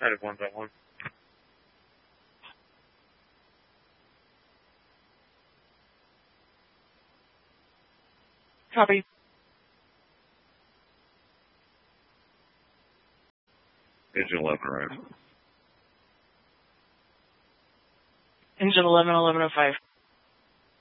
Out of 1.1. Copy. Engine 11 arrived. Engine 11, 1105.